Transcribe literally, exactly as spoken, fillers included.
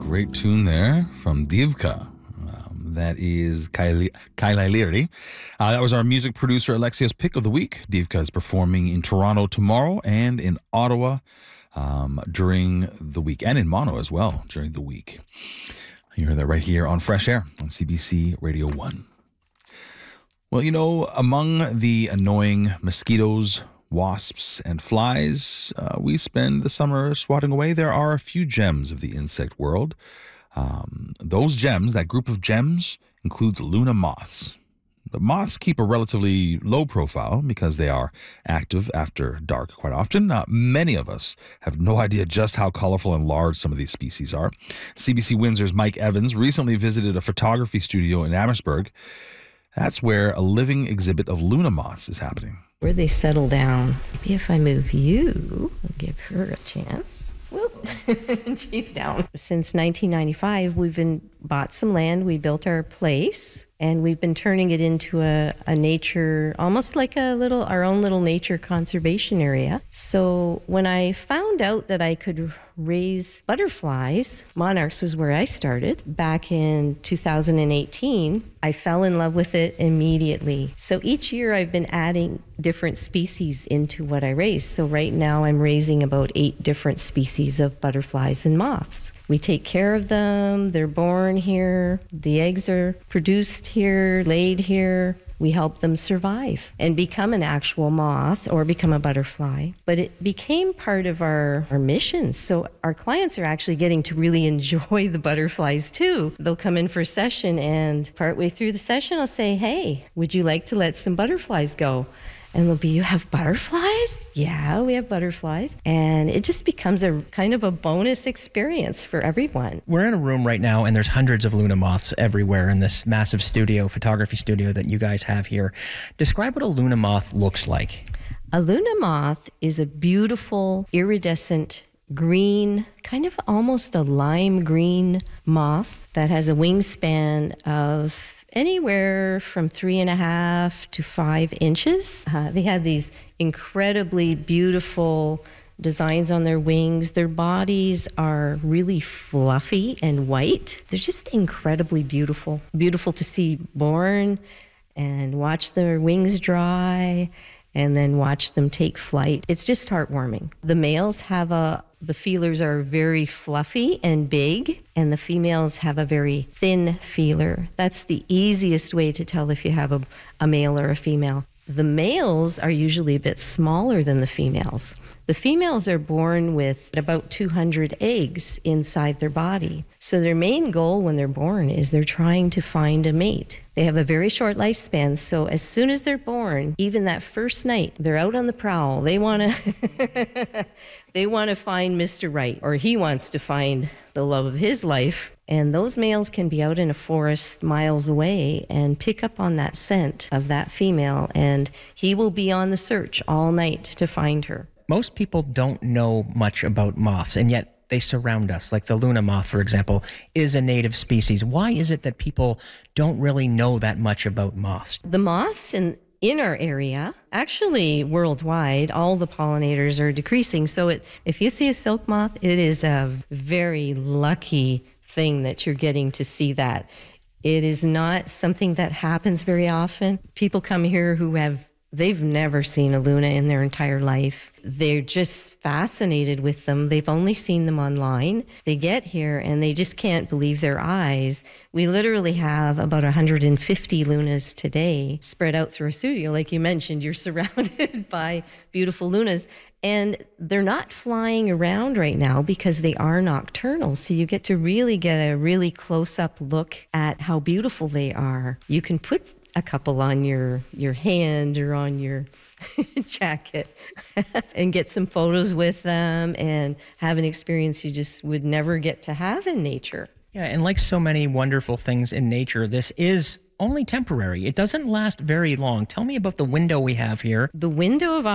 great tune there from Divka. Um, that is Kaili Leary. Uh, that was our music producer Alexia's pick of the week. Divka is performing in Toronto tomorrow and in Ottawa um, during the week, and in Mono as well during the week. You heard that right here on Fresh Air on C B C Radio one. Well, you know, among the annoying mosquitoes, wasps, and flies uh, we spend the summer swatting away, there are a few gems of the insect world. Um, those gems, that group of gems, includes Luna moths. The moths keep a relatively low profile because they are active after dark quite often. Uh, many of us have no idea just how colorful and large some of these species are. C B C Windsor's Mike Evans recently visited a photography studio in Amherstburg. That's where a living exhibit of Luna moths is happening. Where they settle down. Maybe if I move you, I'll give her a chance. Whoop. She's down. Since nineteen ninety-five, we've been bought some land. We built our place, and we've been turning it into a, a nature, almost like a little, our own little nature conservation area. So when I found out that I could raise butterflies, monarchs was where I started back in two thousand eighteen. I fell in love with it immediately. So each year I've been adding different species into what I raise. So right now I'm raising about eight different species of butterflies and moths. We take care of them. They're born here. The eggs are produced here, laid here. We help them survive and become an actual moth or become a butterfly. But it became part of our, our mission. So our clients are actually getting to really enjoy the butterflies too. They'll come in for a session, and partway through the session, I'll say, hey, would you like to let some butterflies go? And they'll be, you have butterflies? Yeah, we have butterflies. And it just becomes a kind of a bonus experience for everyone. We're in a room right now, and there's hundreds of Luna moths everywhere in this massive studio, photography studio that you guys have here. Describe what a Luna moth looks like. A Luna moth is a beautiful, iridescent green, kind of almost a lime green moth that has a wingspan of anywhere from three and a half to five inches. Uh, they have these incredibly beautiful designs on their wings. Their bodies are really fluffy and white. They're just incredibly beautiful. Beautiful to see born and watch their wings dry and then watch them take flight. It's just heartwarming. The males have a, the feelers are very fluffy and big, and the females have a very thin feeler. That's the easiest way to tell if you have a, a male or a female. The males are usually a bit smaller than the females. The females are born with about two hundred eggs inside their body. So their main goal when they're born is they're trying to find a mate. They have a very short lifespan, so as soon as they're born, even that first night, they're out on the prowl. They want to they want to find Mister Right, or he wants to find the love of his life. And those males can be out in a forest miles away and pick up on that scent of that female, and he will be on the search all night to find her. Most people don't know much about moths, and yet they surround us. Like the Luna moth, for example, is a native species. Why is it that people don't really know that much about moths? The moths in in our area, actually worldwide, all the pollinators are decreasing. So it, if you see a silk moth, it is a very lucky thing that you're getting to see that. It is not something that happens very often. People come here who have, they've never seen a Luna in their entire life. They're just fascinated with them. They've only seen them online. They get here and they just can't believe their eyes. We literally have about one hundred fifty Lunas today spread out through a studio. Like you mentioned, you're surrounded by beautiful Lunas. And they're not flying around right now because they are nocturnal. So you get to really get a really close-up look at how beautiful they are. You can put a couple on your, your hand or on your jacket and get some photos with them and have an experience you just would never get to have in nature. Yeah, and like so many wonderful things in nature, this is only temporary. It doesn't last very long. Tell me about the window we have here. The window of